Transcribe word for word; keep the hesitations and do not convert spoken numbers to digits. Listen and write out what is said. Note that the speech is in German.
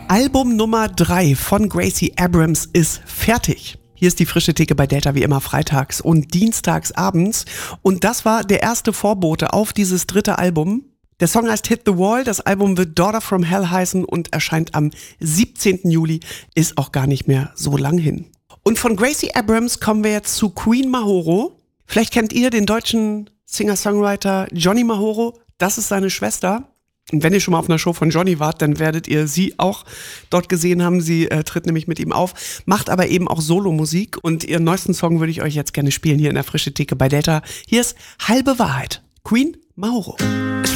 Album Nummer drei von Gracie Abrams ist fertig. Hier ist die frische Theke bei Delta wie immer freitags und dienstags abends. Und das war der erste Vorbote auf dieses dritte Album. Der Song heißt Hit the Wall, das Album wird Daughter from Hell heißen und erscheint am siebzehnten Juli, ist auch gar nicht mehr so lang hin. Und von Gracie Abrams kommen wir jetzt zu Queen Mahoro. Vielleicht kennt ihr den deutschen Singer-Songwriter Johnny Mahoro, das ist seine Schwester. Und wenn ihr schon mal auf einer Show von Johnny wart, dann werdet ihr sie auch dort gesehen haben. Sie äh, tritt nämlich mit ihm auf, macht aber eben auch Solomusik. Und ihren neuesten Song würde ich euch jetzt gerne spielen hier in der frische Theke bei Delta. Hier ist Halbe Wahrheit. Queen Mahoro.